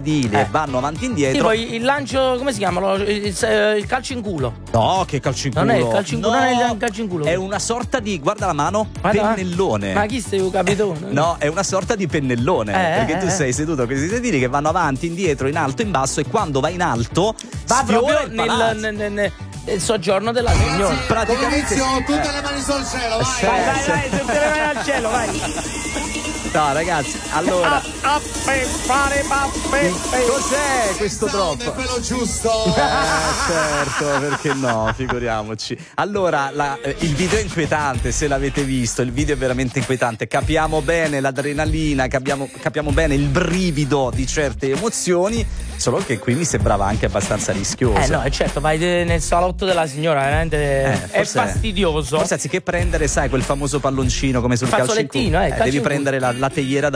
sedili e vanno avanti e indietro. Tipo il lancio, come si chiama? Il calcio in culo. No, che calcio in culo. Non è il calcio in culo, no, non è il calcio in culo. È una sorta di, guarda la mano, Guarda, pennellone. Ma chi sei, capitone? No, è una sorta di pennellone, perché tu sei seduto con questi sedili che vanno avanti, indietro, in alto, in basso, e quando va in alto va sfiora proprio il palazzo. nel soggiorno della signora. Praticamente tutte le mani sul cielo, vai. Vai, tutte le mani al cielo, vai. No, ragazzi, allora cos'è questo drop? È quello giusto. Certo, perché no, figuriamoci. Allora, il video è inquietante, se l'avete visto, il video è veramente inquietante. Capiamo bene l'adrenalina, capiamo bene il brivido di certe emozioni, solo che qui mi sembrava anche abbastanza rischioso. No, certo, vai nel salotto della signora, veramente è fastidioso. Forse anziché prendere, sai, quel famoso palloncino come sul calcio in culo, calcio devi in prendere la teiera